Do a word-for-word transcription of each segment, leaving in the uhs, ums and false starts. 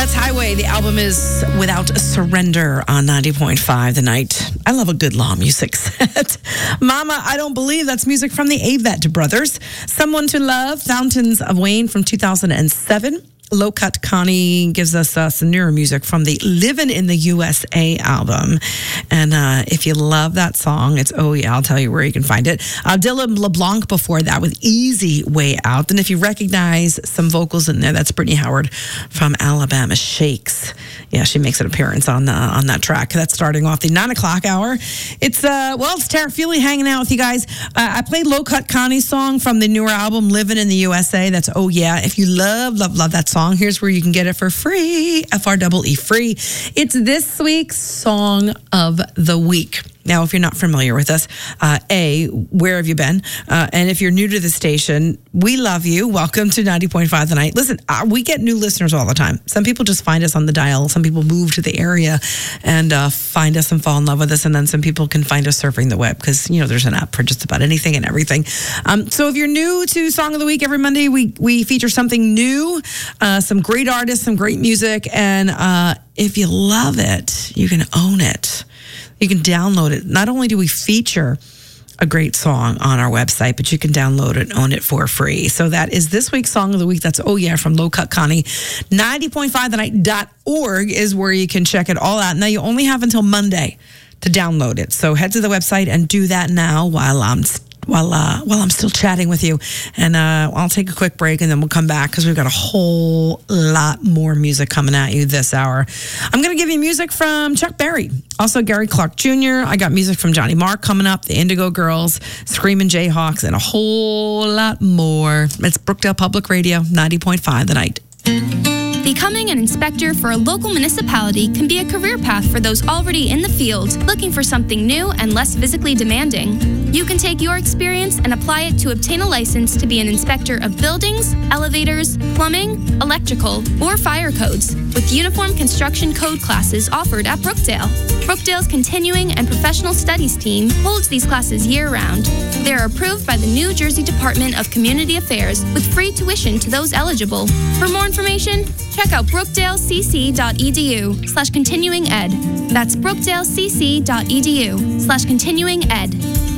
That's Highway. The album is Without Surrender on ninety point five The Night. I love a good law music set. Mama, I Don't Believe, that's music from the Avett Brothers. Someone to Love, Fountains of Wayne from two thousand seven. Low Cut Connie gives us uh, some newer music from the Livin' in the U S A album. And uh, if you love that song, it's Oh Yeah, I'll tell you where you can find it. Uh, Dylan LeBlanc before that with Easy Way Out. And if you recognize some vocals in there, that's Brittany Howard from Alabama Shakes. Yeah, she makes an appearance on uh, on that track. That's starting off the nine o'clock hour. It's, uh, well, it's Tara Feely hanging out with you guys. Uh, I played Low Cut Connie's song from the newer album, Livin' in the U S A. That's Oh Yeah. If you love, love, love that song, Song. Here's where you can get it for free, F R E E free. It's this week's Song of the Week. Now, if you're not familiar with us, uh, A, where have you been? Uh, and if you're new to the station, we love you. Welcome to ninety point five The Night. Listen, uh, we get new listeners all the time. Some people just find us on the dial. Some people move to the area and uh, find us and fall in love with us. And then some people can find us surfing the web because, you know, there's an app for just about anything and everything. Um, so if you're new to Song of the Week, every Monday we, we feature something new, uh, some great artists, some great music. And uh, if you love it, you can own it. You can download it. Not only do we feature a great song on our website, but you can download it and own it for free. So that is this week's Song of the Week. That's Oh Yeah from Low Cut Connie. ninety point five the night dot org is where you can check it all out. Now, you only have until Monday to download it. So head to the website and do that now while I'm While uh, while I'm still chatting with you. And uh, I'll take a quick break and then we'll come back because we've got a whole lot more music coming at you this hour. I'm going to give you music from Chuck Berry, also Gary Clark Junior I got music from Johnny Mark coming up, the Indigo Girls, Screamin' Jayhawks, and a whole lot more. It's Brookdale Public Radio, ninety point five The Night. Becoming an inspector for a local municipality can be a career path for those already in the field, looking for something new and less physically demanding. You can take your experience and apply it to obtain a license to be an inspector of buildings, elevators, plumbing, electrical, or fire codes, with uniform construction code classes offered at Brookdale. Brookdale's Continuing and Professional Studies team holds these classes year-round. They are approved by the New Jersey Department of Community Affairs with free tuition to those eligible. For more information, check out brookdalecc.edu slash continuing ed. That's brookdalecc.edu slash continuing ed.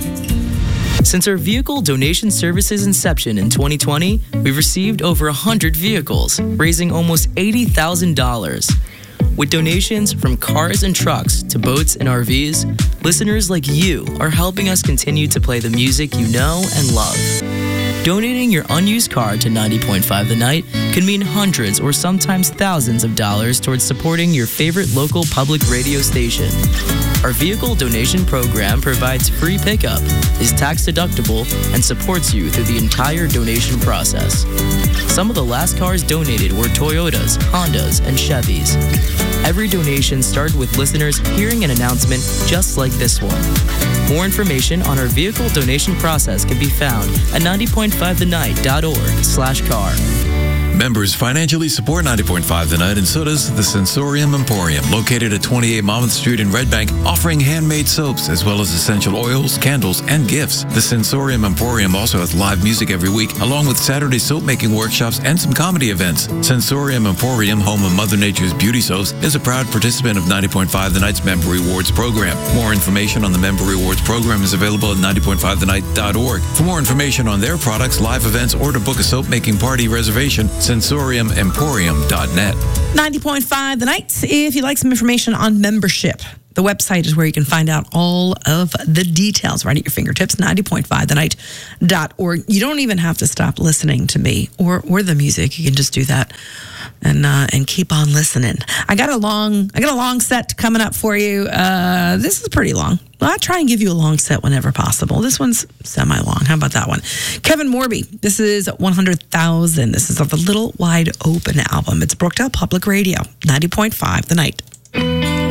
Since our vehicle donation service's inception in twenty twenty, we've received over one hundred vehicles, raising almost eighty thousand dollars. With donations from cars and trucks to boats and R Vs, listeners like you are helping us continue to play the music you know and love. Donating your unused car to ninety point five The Night can mean hundreds or sometimes thousands of dollars towards supporting your favorite local public radio station. Our vehicle donation program provides free pickup, is tax deductible, and supports you through the entire donation process. Some of the last cars donated were Toyotas, Hondas, and Chevys. Every donation started with listeners hearing an announcement just like this one. More information on our vehicle donation process can be found at ninety point five the night dot org slash car. Members financially support ninety point five The Night, and so does the Sensorium Emporium, located at twenty-eight Monmouth Street in Red Bank, offering handmade soaps as well as essential oils, candles, and gifts. The Sensorium Emporium also has live music every week, along with Saturday soap-making workshops and some comedy events. Sensorium Emporium, home of Mother Nature's beauty soaps, is a proud participant of ninety point five The Night's Member Rewards program. More information on the Member Rewards program is available at ninety point five the night dot org. For more information on their products, live events, or to book a soap-making party reservation, sensorium emporium dot net. ninety point five The Night. If you'd like some information on membership, the website is where you can find out all of the details right at your fingertips, ninety point five the night dot org. You don't even have to stop listening to me or or the music. You can just do that and uh, and keep on listening. I got a long I got a long set coming up for you. Uh, this is pretty long. Well, I try and give you a long set whenever possible. This one's semi-long. How about that one? Kevin Morby. This is one hundred thousand. This is of the Little Wide Open album. It's Brookdale Public Radio, ninety point five The Night.